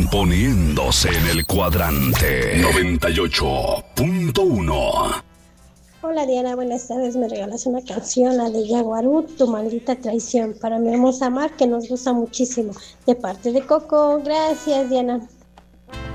poniéndose en el cuadrante 98.1. Hola Diana, buenas tardes. Me regalas una canción, la de Yaguarú, Tu maldita traición, para mi hermosa Mar, que nos gusta muchísimo, de parte de Coco. Gracias, Diana.